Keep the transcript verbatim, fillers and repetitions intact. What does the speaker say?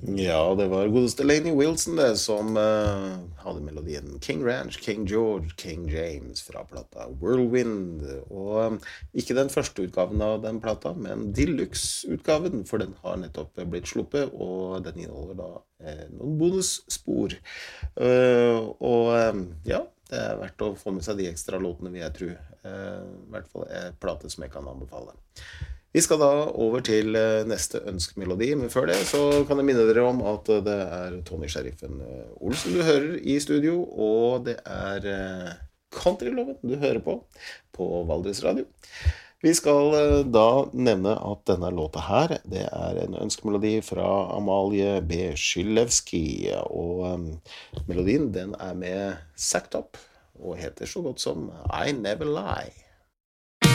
Ja, det var godeste Lainey Wilson det, som eh, hadde melodien King Ranch, King George, King James fra plata Whirlwind. Og eh, ikke den første utgaven av den plata, men deluxe-utgaven, for den har nettopp blitt sluppet, og den inneholder da eh, noen bonusspor. Eh, og eh, ja, det er verdt å få med seg de ekstra låtene, vil jeg tro. Eh, I hvert fall en plate som jeg kan anbefale. Vi skal da over til eh, neste ønskemelodi, men før det så kan jeg minne dere om at eh, det er Tony Sheriffen eh, Olsen du hører i studio, og det er eh, Countryloven du hører på, på Valdres Radio. Vi skal eh, da nevne at denne låta her, det er en ønskemelodi fra Amalie B. Skylevski, og eh, melodien den er med Sacked Up, og heter så godt som I Never Lie.